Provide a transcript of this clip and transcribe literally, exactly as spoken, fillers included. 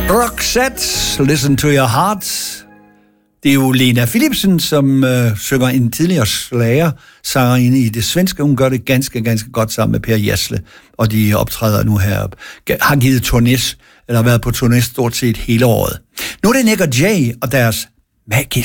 Roxette, Listen to Your Heart. Det er jo Lena Philipsen, som øh, synger en tidligere slager, sangerinde i det svenske. Hun gør det ganske, ganske godt sammen med Per Gessle, og de optræder nu her. Har givet turné, eller været på turné stort set hele året. Nu er det Nick og Jay og deres Magisk.